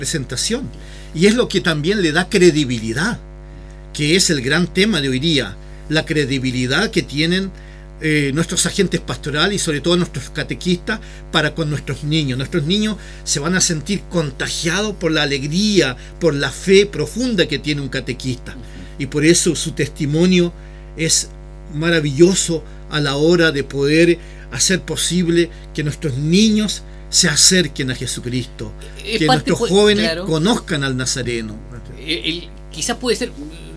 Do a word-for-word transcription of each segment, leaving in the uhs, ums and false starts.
presentación. Y es lo que también le da credibilidad, que es el gran tema de hoy día, la credibilidad que tienen eh, nuestros agentes pastorales y sobre todo nuestros catequistas para con nuestros niños. Nuestros niños se van a sentir contagiados por la alegría, por la fe profunda que tiene un catequista. Y por eso su testimonio es maravilloso a la hora de poder hacer posible que nuestros niños se acerquen a Jesucristo, es que nuestros puede, jóvenes claro, conozcan al Nazareno. El, el, quizás puede ser,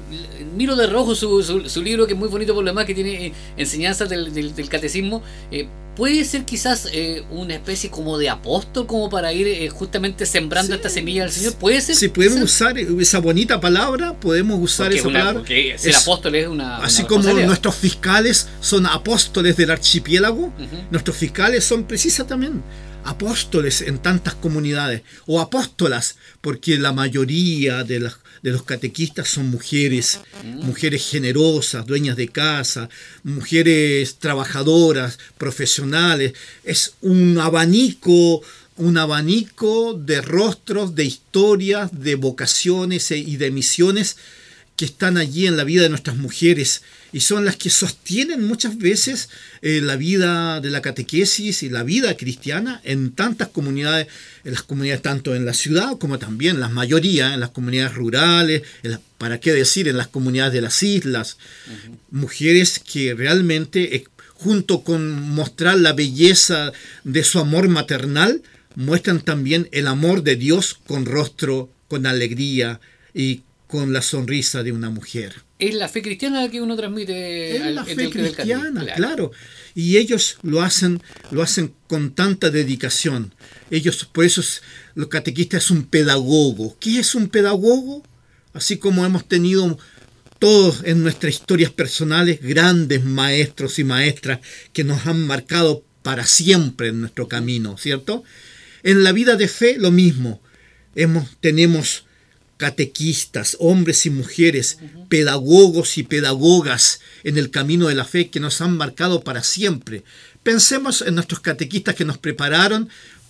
miro de rojo su, su, su libro, que es muy bonito por lo demás, que tiene eh, enseñanzas del, del, del catecismo. eh, puede ser quizás eh, una especie como de apóstol, como para ir eh, justamente sembrando sí, esta semilla del Señor. Puede ser. Si podemos usar esa bonita palabra, podemos usar porque esa una, palabra. Porque ser es, apóstol es una. Así una como nuestros fiscales son apóstoles del archipiélago, uh-huh. nuestros fiscales son precisamente apóstoles en tantas comunidades, o apóstolas, porque la mayoría de, las, de los catequistas son mujeres, mm. mujeres generosas, dueñas de casa, mujeres trabajadoras, profesionales. Es un abanico, un abanico de rostros, de historias, de vocaciones y de misiones que están allí en la vida de nuestras mujeres y son las que sostienen muchas veces eh, la vida de la catequesis y la vida cristiana en tantas comunidades, en las comunidades tanto en la ciudad como también la mayoría en las comunidades rurales, en la, para qué decir, en las comunidades de las islas. Uh-huh. Mujeres que realmente, eh, junto con mostrar la belleza de su amor maternal, muestran también el amor de Dios con rostro, con alegría y con la sonrisa de una mujer. Es la fe cristiana la que uno transmite. Es al, la fe del, cristiana, del claro. claro. Y ellos lo hacen, lo hacen con tanta dedicación. Ellos, por eso es, los catequistas es un pedagogo. ¿Qué es un pedagogo? Así como hemos tenido todos en nuestras historias personales grandes maestros y maestras que nos han marcado para siempre en nuestro camino, ¿cierto? En la vida de fe lo mismo. Hemos, tenemos catequistas, hombres y mujeres, uh-huh. pedagogos y pedagogas en el camino de la fe que nos han marcado para siempre. Pensemos en nuestros catequistas que nos prepararon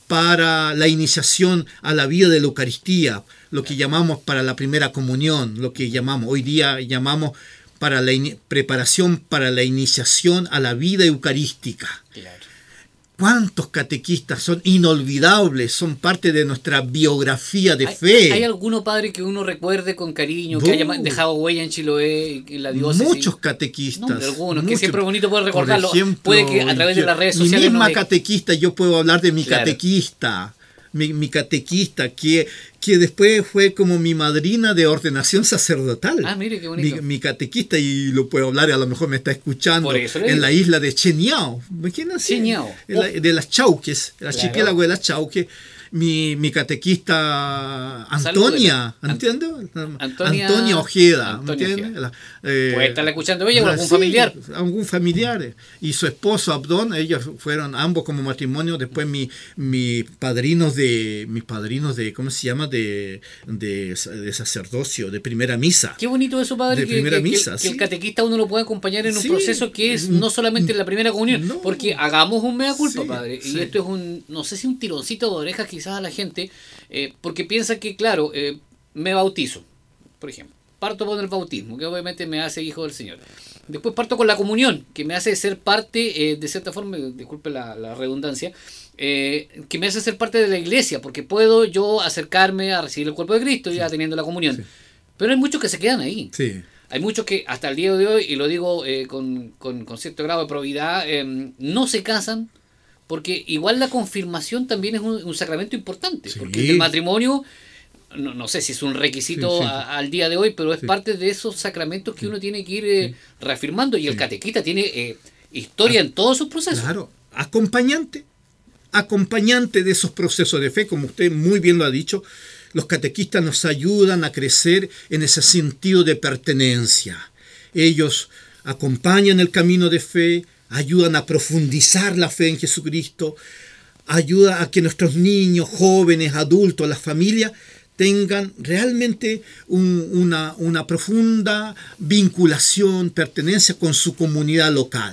para la iniciación a la vida de la Eucaristía, lo que llamamos para la primera comunión, lo que llamamos hoy día llamamos para la in- preparación para la iniciación a la vida eucarística. Claro. ¿Cuántos catequistas son inolvidables? Son parte de nuestra biografía de ¿Hay, fe. ¿Hay alguno, padre, que uno recuerde con cariño, que uh, haya dejado huella en Chiloé, en la diócesis? Muchos catequistas. No, algunos, muchos. que siempre es bonito poder recordarlo. Por ejemplo, puede que a través yo, de las redes sociales... Mi misma no hay... catequista, yo puedo hablar de mi claro. catequista. Mi, mi catequista, que, que después fue como mi madrina de ordenación sacerdotal. Ah, mire, qué bonito. Mi, mi catequista, y lo puedo hablar, a lo mejor me está escuchando, en la isla de Cheñao. ¿Quién es? Cheñao. La, de las Chauques, el claro. archipiélago de las Chauques. Mi, mi catequista Antonia, ¿entiendes? Antonia, Antonia Ojeda, Antonia ¿entiendes? Ojeda. Eh, Puede estarla escuchando ella o algún sí, familiar. Algún familiar. Y su esposo Abdón, ellos fueron ambos como matrimonio. Después mi, mi padrinos de, mis padrinos de, ¿cómo se llama? De, de, de sacerdocio, de primera misa. Qué bonito eso, padre, de que, primera que, misa, que, sí. que el catequista uno lo puede acompañar en un sí. proceso que es no solamente en la primera comunión, no. porque hagamos un mea culpa, sí, padre. sí. Y esto es un, no sé si un tironcito de orejas quizás a la gente, eh, porque piensa que, claro, eh, me bautizo, por ejemplo. Parto con el bautismo, que obviamente me hace hijo del Señor. Después parto con la comunión, que me hace ser parte, eh, de cierta forma, disculpe la, la redundancia, eh, que me hace ser parte de la iglesia, porque puedo yo acercarme a recibir el cuerpo de Cristo ya sí. teniendo la comunión. Sí. Pero hay muchos que se quedan ahí. Sí. Hay muchos que hasta el día de hoy, y lo digo eh, con, con, con cierto grado de probidad, eh, no se casan, porque igual la confirmación también es un, un sacramento importante, sí. porque el matrimonio... No, no sé si es un requisito sí, sí. A, al día de hoy, pero es sí. parte de esos sacramentos que sí. uno tiene que ir eh, sí. reafirmando. Y sí. el catequista tiene eh, historia ah, en todos sus procesos. Claro, acompañante, acompañante de esos procesos de fe, como usted muy bien lo ha dicho. Los catequistas nos ayudan a crecer en ese sentido de pertenencia. Ellos acompañan el camino de fe, ayudan a profundizar la fe en Jesucristo, ayuda a que nuestros niños, jóvenes, adultos, las familias tengan realmente un, una, una profunda vinculación, pertenencia con su comunidad local.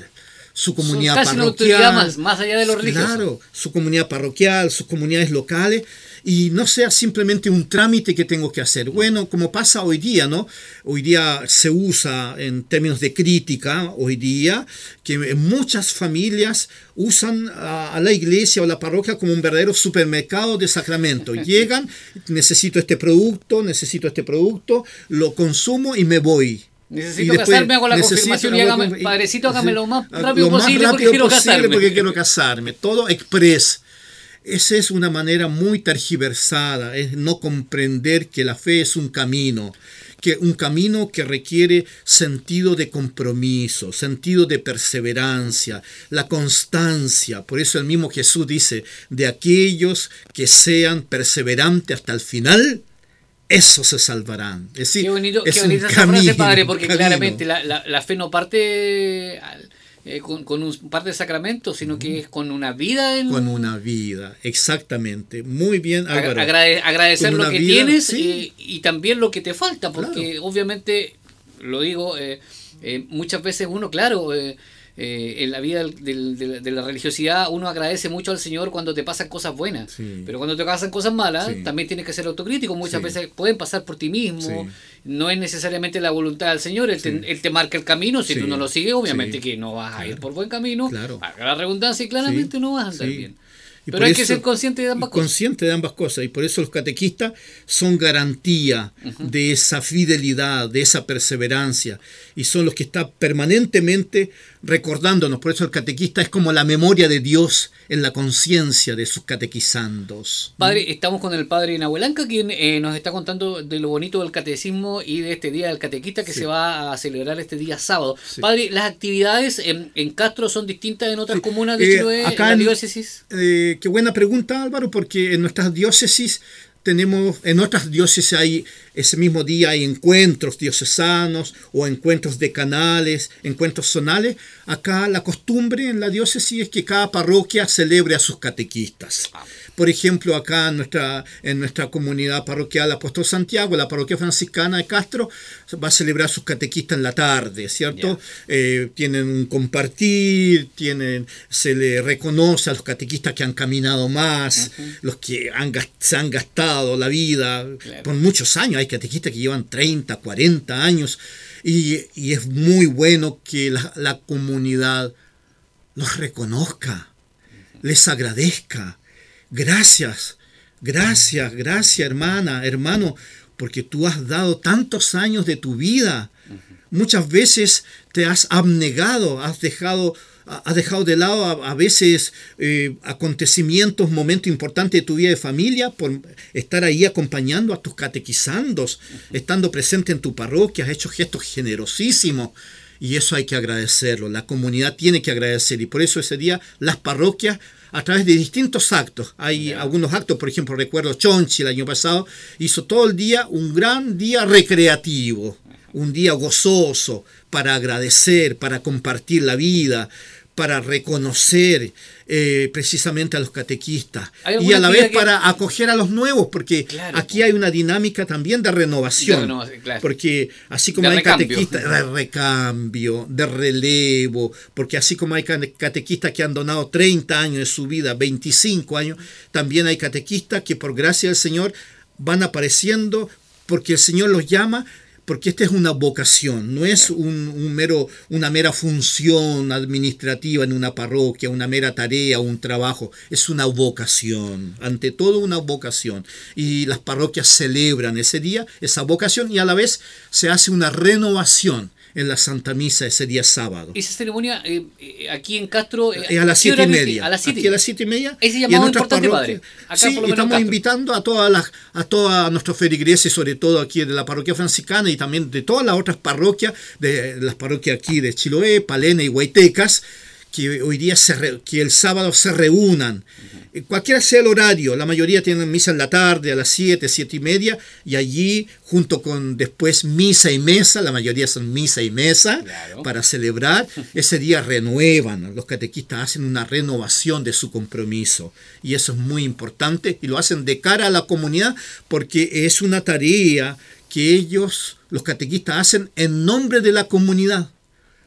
su comunidad Son casi una parroquial. autoridad más, más allá de los religiosos. Claro, su comunidad parroquial, sus comunidades locales, y no sea simplemente un trámite que tengo que hacer. Bueno, como pasa hoy día, ¿no? Hoy día se usa en términos de crítica, hoy día, que muchas familias usan a, a la iglesia o la parroquia como un verdadero supermercado de sacramento. Llegan, necesito este producto, necesito este producto, lo consumo y me voy. Necesito casarme, hago la confirmación y hágame, y, padrecito, hágame sí, lo más rápido lo más posible rápido porque quiero posible casarme. porque quiero casarme. Todo express. Esa es una manera muy tergiversada, es no comprender que la fe es un camino, que un camino que requiere sentido de compromiso, sentido de perseverancia, la constancia. Por eso el mismo Jesús dice, de aquellos que sean perseverantes hasta el final, esos se salvarán. Es decir, qué bonito, es qué un bonita esa camino, frase, padre, porque camino. claramente la, la, la fe no parte al, eh, con, con un par de sacramentos, sino que es con una vida. En... Con una vida, exactamente. Muy bien, Álvaro. Agrade, agradecer lo que vida, tienes sí. y, y también lo que te falta, porque claro. obviamente, lo digo, eh, eh, muchas veces uno, claro, eh, eh, en la vida del, del, de, la, de la religiosidad, uno agradece mucho al Señor cuando te pasan cosas buenas, sí. pero cuando te pasan cosas malas, sí. también tienes que ser autocrítico. Muchas sí. veces pueden pasar por ti mismo, sí. no es necesariamente la voluntad del Señor, Él, sí. te, él te marca el camino, si sí. tú no lo sigues, obviamente sí. que no vas a ir por buen camino, claro. haga la redundancia y claramente sí. no vas a andar sí. bien. Y pero hay eso, que ser consciente de ambas cosas. Consciente de ambas cosas. Y por eso los catequistas son garantía uh-huh. de esa fidelidad, de esa perseverancia. Y son los que están permanentemente recordándonos. Por eso el catequista es como la memoria de Dios en la conciencia de sus catequizandos. Padre, ¿Mm? Estamos con el padre Nahuel quien eh, nos está contando de lo bonito del catecismo y de este día del catequista que sí. se va a celebrar este día sábado. Sí. Padre, ¿las actividades en, en Castro son distintas en otras sí. comunas de Chiloé, eh, acá en la diócesis? Eh, qué buena pregunta, Álvaro, porque en nuestras diócesis tenemos, en otras diócesis hay, ese mismo día hay encuentros diocesanos o encuentros decanales, encuentros zonales. Acá la costumbre en la diócesis es que cada parroquia celebre a sus catequistas. Por ejemplo, acá en nuestra, en nuestra comunidad parroquial Apóstol Santiago, la parroquia franciscana de Castro va a celebrar a sus catequistas en la tarde, ¿cierto? Yeah. Eh, tienen un compartir, tienen, se le reconoce a los catequistas que han caminado más, uh-huh. los que han, se han gastado la vida claro. por muchos años. Hay catequistas que llevan treinta, cuarenta años y, y es muy bueno que la, la comunidad los reconozca, uh-huh. les agradezca. Gracias, gracias, gracias hermana, hermano, porque tú has dado tantos años de tu vida. Uh-huh. Muchas veces te has abnegado, has dejado, has dejado de lado a, a veces eh, acontecimientos, momentos importantes de tu vida de familia por estar ahí acompañando a tus catequizandos, uh-huh. estando presente en tu parroquia, has hecho gestos generosísimos. Y eso hay que agradecerlo, la comunidad tiene que agradecer y por eso ese día las parroquias a través de distintos actos, hay yeah. algunos actos, por ejemplo recuerdo Chonchi el año pasado hizo todo el día un gran día recreativo, un día gozoso para agradecer, para compartir la vida, para reconocer eh, precisamente a los catequistas y a la vez que... para acoger a los nuevos, porque claro, aquí hay una dinámica también de renovación, de renovación claro. porque así como de hay recambio. catequistas de recambio, de relevo, porque así como hay catequistas que han donado treinta años de su vida, veinticinco años, también hay catequistas que por gracia del Señor van apareciendo porque el Señor los llama. Porque esta es una vocación, no es un, un mero, una mera función administrativa en una parroquia, una mera tarea, un trabajo. Es una vocación, ante todo una vocación. Y las parroquias celebran ese día, esa vocación, y a la vez se hace una renovación en la Santa Misa ese día sábado. Esa ceremonia eh, aquí en Castro... Eh, a las siete y media. A las siete. Aquí a las siete y media. Ese llamado importante, padre. Acá sí, por lo menos estamos Castro. invitando a todas las, a todos nuestros feligreses, sobre todo aquí de la parroquia franciscana y también de todas las otras parroquias, de las parroquias aquí de Chiloé, Palena y Huaytecas, que hoy día, se re, que el sábado se reúnan. Uh-huh. Cualquiera sea el horario, la mayoría tienen misa en la tarde, a las siete, siete y media, y allí, junto con después misa y mesa, la mayoría son misa y mesa, claro. para celebrar, ese día renuevan, los catequistas hacen una renovación de su compromiso, y eso es muy importante, y lo hacen de cara a la comunidad, porque es una tarea que ellos, los catequistas, hacen en nombre de la comunidad.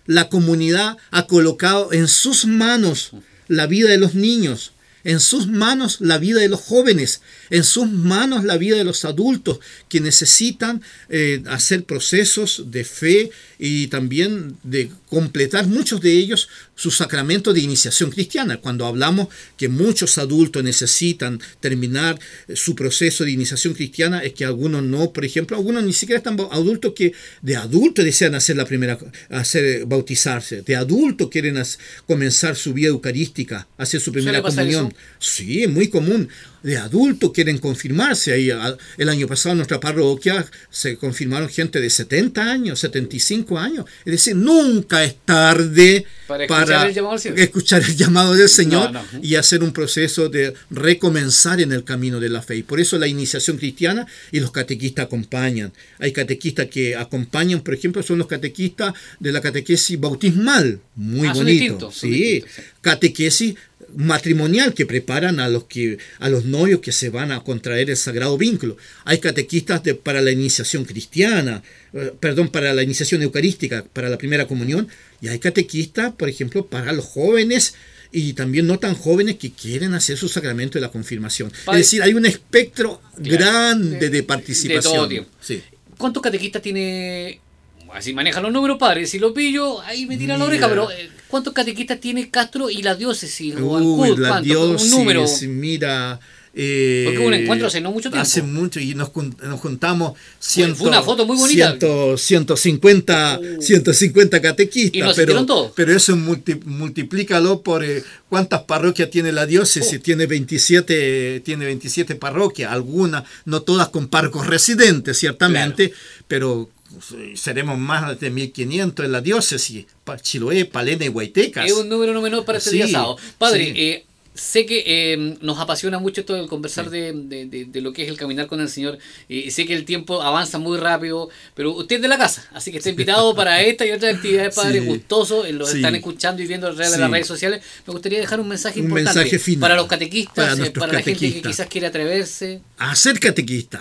la comunidad ha colocado en sus manos la vida de los niños, en sus manos la vida de los jóvenes, en sus manos la vida de los adultos que necesitan eh, hacer procesos de fe y también de completar muchos de ellos su sacramento de iniciación cristiana. Cuando hablamos que muchos adultos necesitan terminar su proceso de iniciación cristiana, es que algunos no, por ejemplo, algunos ni siquiera están adultos que de adultos desean hacer la primera, hacer bautizarse, de adultos quieren hacer, comenzar su vida eucarística, hacer su primera comunión. Eso? Sí, es muy común. De adultos quieren confirmarse. Ahí, el año pasado en nuestra parroquia se confirmaron gente de setenta años, setenta y cinco años. Es decir, nunca es tarde para escuchar, para el, llamado del escuchar el llamado del Señor no, no. y hacer un proceso de recomenzar en el camino de la fe. Y por eso la iniciación cristiana y los catequistas acompañan. Hay catequistas que acompañan, por ejemplo, son los catequistas de la catequesis bautismal. Muy ah, bonito. Son distintos, son sí. distintos, sí. Catequesis matrimonial que preparan a los que a los novios que se van a contraer el sagrado vínculo. Hay catequistas de, para la iniciación cristiana, eh, perdón, para la iniciación eucarística, para la primera comunión, y hay catequistas, por ejemplo, para los jóvenes y también no tan jóvenes que quieren hacer su sacramento de la confirmación. Padre, es decir, hay un espectro claro, grande de, de participación. De todo tiempo. Sí. ¿Cuántos catequistas tiene? Así manejan los números, padre. Si lo pillo, ahí me tira la oreja, pero eh, ¿cuántos catequistas tiene Castro y la diócesis? O Uy, Ancud, la diócesis, un número. Mira... Eh, Porque hubo un encuentro hace no mucho tiempo. Hace mucho, y nos, nos juntamos ciento, fue una foto muy bonita. ciento, ciento cincuenta, uh. ciento cincuenta catequistas. ¿Y nos pero, todos? pero eso multi, multiplícalo por eh, cuántas parroquias tiene la diócesis. Oh. Tiene veintisiete, tiene veintisiete parroquias, algunas, no todas con párrocos residentes, ciertamente, claro. pero seremos más de mil quinientos en la diócesis, Chiloé, Palena y Huaytecas. Es un número no menor para este sí, día sábado. Padre, sí. eh, sé que eh, nos apasiona mucho esto del conversar sí. de, de, de, de lo que es el caminar con el Señor. Y sé que el tiempo avanza muy rápido, pero usted es de la casa, así que está invitado para esta y otras actividades, padre, sí. gustoso. Los sí. están escuchando y viendo a través sí. de las redes sociales. Me gustaría dejar un mensaje un importante mensaje final, para los catequistas, para, eh, para la gente que quizás quiere atreverse. A ser catequista.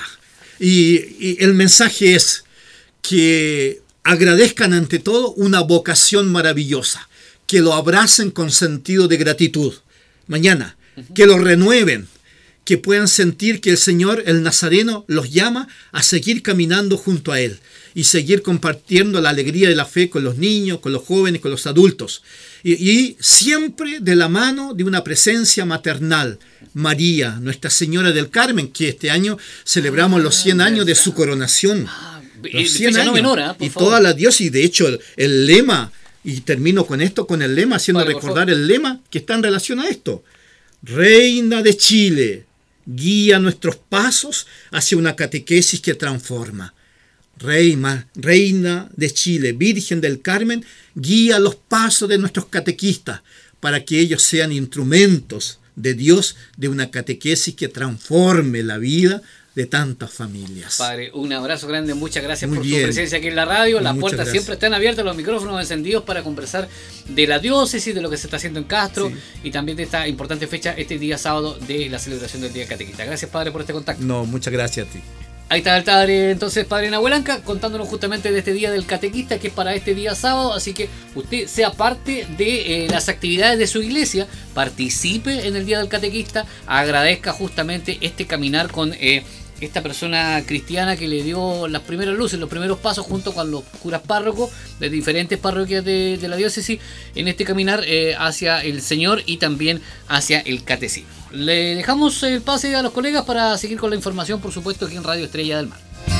Y, y el mensaje es que agradezcan ante todo una vocación maravillosa, que lo abracen con sentido de gratitud. Mañana, uh-huh. que lo renueven, que puedan sentir que el Señor, el Nazareno, los llama a seguir caminando junto a Él y seguir compartiendo la alegría de la fe con los niños, con los jóvenes, con los adultos. Y, y siempre de la mano de una presencia maternal, María, Nuestra Señora del Carmen, que este año celebramos ah, los cien años de su coronación. Ah, los cien años. No menor, ¿eh? Y favor. Toda la diócesis, de hecho, el, el lema... Y termino con esto, con el lema, haciendo vale, recordar el lema que está en relación a esto. Reina de Chile, guía nuestros pasos hacia una catequesis que transforma. Reina, Reina de Chile, Virgen del Carmen, guía los pasos de nuestros catequistas para que ellos sean instrumentos de Dios de una catequesis que transforme la vida de tantas familias. Padre, un abrazo grande, muchas gracias Muy por bien. su presencia aquí en la radio. Las Muchas puertas gracias. siempre están abiertas, los micrófonos encendidos para conversar de la diócesis, de lo que se está haciendo en Castro sí. y también de esta importante fecha, este día sábado de la celebración del Día Catequista. Gracias, padre, por este contacto. No, muchas gracias a ti. Ahí está el padre, entonces, padre Nahuelanca, contándonos justamente de este día del catequista, que es para este día sábado, así que usted sea parte de eh, las actividades de su iglesia, participe en el día del catequista, agradezca justamente este caminar con eh, esta persona cristiana que le dio las primeras luces, los primeros pasos junto con los curas párrocos de diferentes parroquias de, de la diócesis en este caminar eh, hacia el Señor y también hacia el catecismo. Le dejamos el pase a los colegas para seguir con la información, por supuesto, aquí en Radio Estrella del Mar.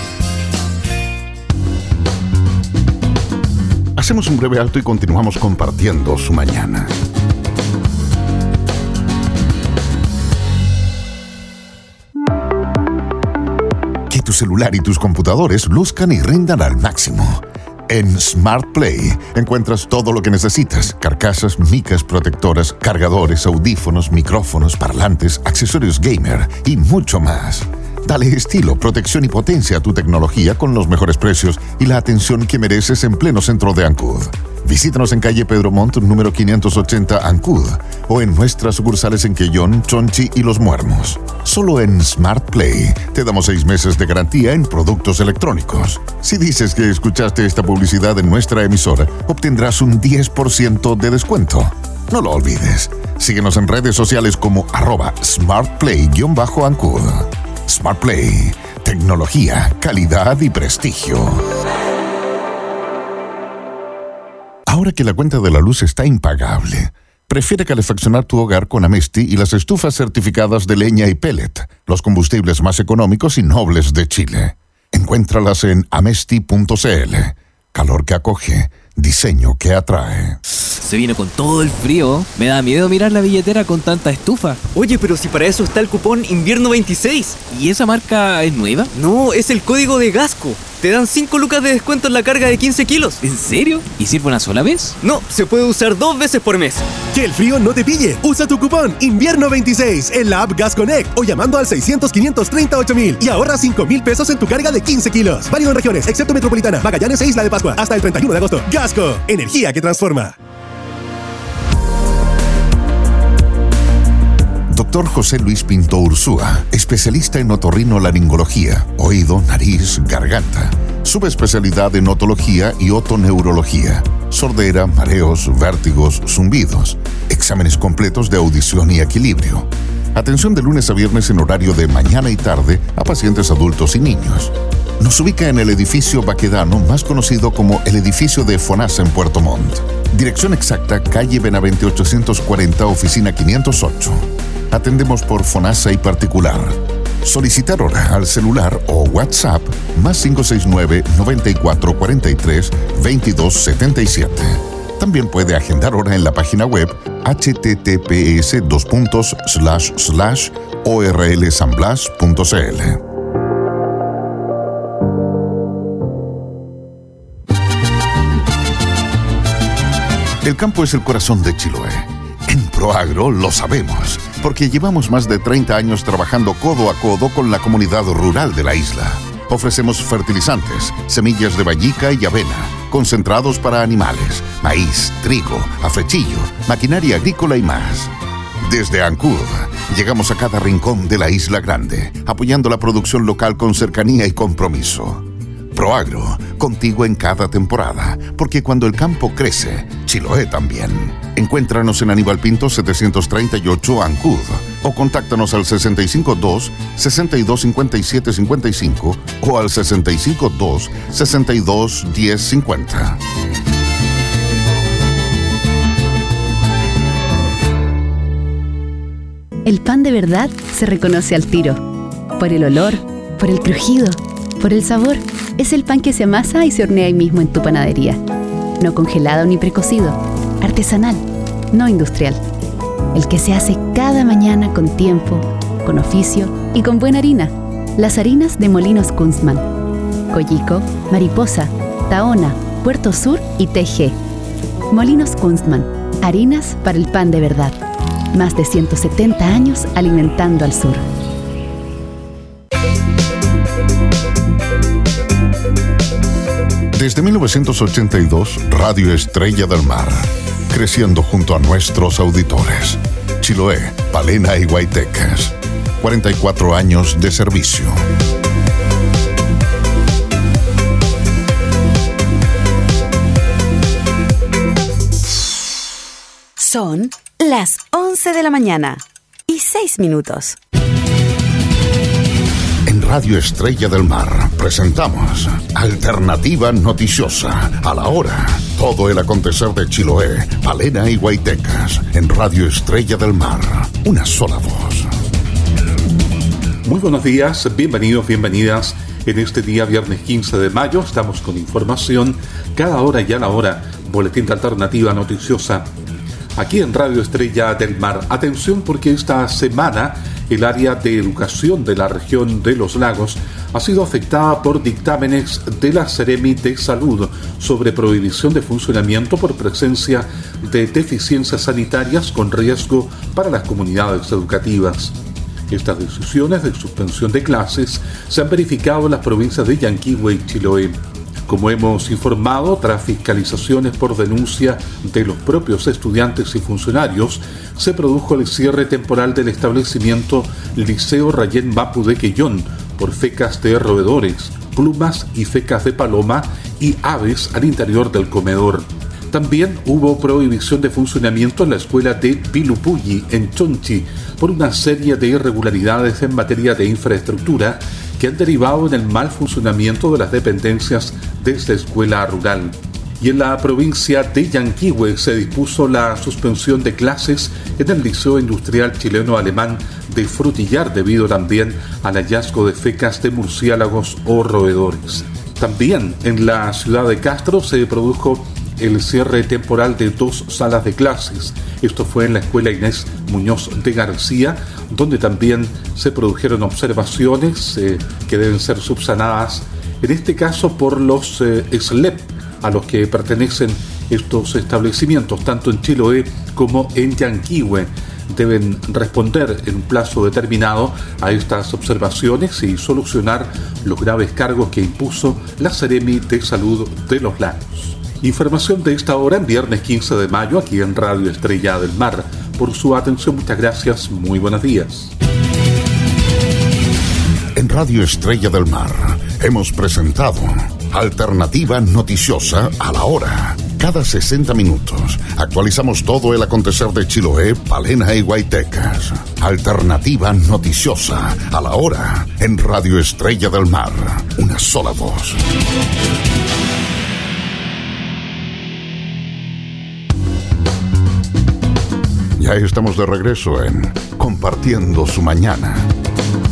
Hacemos un breve alto y continuamos compartiendo su mañana. Que tu celular y tus computadores luzcan y rindan al máximo. En Smart Play encuentras todo lo que necesitas: carcasas, micas protectoras, cargadores, audífonos, micrófonos, parlantes, accesorios gamer y mucho más. Dale estilo, protección y potencia a tu tecnología con los mejores precios y la atención que mereces en pleno centro de Ancud. Visítanos en calle Pedro Montt, número quinientos ochenta, Ancud, o en nuestras sucursales en Quellón, Chonchi y Los Muermos. Solo en Smart Play te damos seis meses de garantía en productos electrónicos. Si dices que escuchaste esta publicidad en nuestra emisora, obtendrás un diez por ciento de descuento. No lo olvides. Síguenos en redes sociales como arroba smartplay-ancud. Smart Play. Tecnología, calidad y prestigio. Ahora que la cuenta de la luz está impagable, prefiere calefaccionar tu hogar con Amesti y las estufas certificadas de leña y pellet, los combustibles más económicos y nobles de Chile. Encuéntralas en amesti punto cl. Calor que acoge, diseño que atrae. Se vino con todo el frío. Me da miedo mirar la billetera con tanta estufa. Oye, pero si para eso está el cupón Invierno veintiséis. ¿Y esa marca es nueva? No, es el código de Gasco. Te dan cinco lucas de descuento en la carga de quince kilos. ¿En serio? ¿Y sirve una sola vez? No, se puede usar dos veces por mes. Que el frío no te pille. Usa tu cupón Invierno veintiséis en la app Gas Connect o llamando al seiscientos, quinientos treinta y ocho mil y ahorra cinco mil pesos en tu carga de quince kilos. Válido en regiones, excepto Metropolitana, Magallanes e Isla de Pascua. Hasta el treinta y uno de agosto. Gasco, energía que transforma. Doctor José Luis Pinto Ursúa, especialista en otorrinolaringología, oído, nariz, garganta. Subespecialidad en otología y otoneurología. Sordera, mareos, vértigos, zumbidos. Exámenes completos de audición y equilibrio. Atención de lunes a viernes en horario de mañana y tarde a pacientes adultos y niños. Nos ubica en el edificio Baquedano, más conocido como el edificio de FONASA en Puerto Montt. Dirección exacta, calle Benavente ochocientos cuarenta, oficina quinientos ocho. Atendemos por FONASA y particular. Solicitar hora al celular o WhatsApp más cinco seis nueve, noventa y cuatro, cuarenta y tres, veintidós setenta y siete. También puede agendar hora en la página web h t t p s dos puntos slash slash orlsamblas punto c l. El campo es el corazón de Chiloé. En Proagro lo sabemos, porque llevamos más de treinta años trabajando codo a codo con la comunidad rural de la isla. Ofrecemos fertilizantes, semillas de vallica y avena, concentrados para animales, maíz, trigo, afrechillo, maquinaria agrícola y más. Desde Ancud, llegamos a cada rincón de la Isla Grande, apoyando la producción local con cercanía y compromiso. Proagro, contigo en cada temporada, porque cuando el campo crece, Chiloé también. Encuéntranos en Aníbal Pinto setecientos treinta y ocho Ancud o contáctanos al sesenta y cinco dos, sesenta y dos cincuenta y siete cincuenta y cinco o al sesenta y cinco dos, sesenta y dos diez cincuenta. El pan de verdad se reconoce al tiro, por el olor, por el crujido, por el sabor. Es el pan que se amasa y se hornea ahí mismo en tu panadería. No congelado ni precocido, artesanal, no industrial. El que se hace cada mañana con tiempo, con oficio y con buena harina. Las harinas de Molinos Kunstmann. Coyico, Mariposa, Tahona, Puerto Sur y T G. Molinos Kunstmann. Harinas para el pan de verdad. Más de ciento setenta años alimentando al sur. Desde mil novecientos ochenta y dos, Radio Estrella del Mar, creciendo junto a nuestros auditores. Chiloé, Palena y Guaytecas. cuarenta y cuatro años de servicio. Son las once de la mañana y seis minutos. En Radio Estrella del Mar presentamos Alternativa Noticiosa. A la hora, todo el acontecer de Chiloé, Palena y Guaytecas. En Radio Estrella del Mar, una sola voz. Muy buenos días, bienvenidos, bienvenidas. En este día, viernes quince de mayo, estamos con información cada hora y a la hora. Boletín de Alternativa Noticiosa. Aquí en Radio Estrella del Mar. Atención, porque esta semana el área de educación de la región de Los Lagos ha sido afectada por dictámenes de la Seremi de Salud sobre prohibición de funcionamiento por presencia de deficiencias sanitarias con riesgo para las comunidades educativas. Estas decisiones de suspensión de clases se han verificado en las provincias de Yanquihue y Chiloé. Como hemos informado, tras fiscalizaciones por denuncia de los propios estudiantes y funcionarios, se produjo el cierre temporal del establecimiento Liceo Rayén Mapu de Quellón por fecas de roedores, plumas y fecas de paloma y aves al interior del comedor. También hubo prohibición de funcionamiento en la escuela de Pilupulli, en Chonchi, por una serie de irregularidades en materia de infraestructura que han derivado en el mal funcionamiento de las dependencias de esta escuela rural. Y en la provincia de Yanquihue se dispuso la suspensión de clases en el Liceo Industrial Chileno-Alemán de Frutillar debido también al hallazgo de fecas de murciélagos o roedores. También en la ciudad de Castro se produjo el cierre temporal de dos salas de clases. Esto fue en la Escuela Inés Muñoz de García, donde también se produjeron observaciones eh, que deben ser subsanadas, en este caso por los eh, S L E P a los que pertenecen estos establecimientos, tanto en Chiloé como en Yanquihue. Deben responder en un plazo determinado a estas observaciones y solucionar los graves cargos que impuso la Seremi de Salud de Los Lagos. Información de esta hora en viernes quince de mayo aquí en Radio Estrella del Mar. Por su atención, muchas gracias. Muy buenos días. En Radio Estrella del Mar hemos presentado Alternativa Noticiosa a la Hora. Cada sesenta minutos actualizamos todo el acontecer de Chiloé, Palena y Guaytecas. Alternativa Noticiosa a la Hora en Radio Estrella del Mar. Una sola voz. Ya estamos de regreso en Compartiendo su Mañana.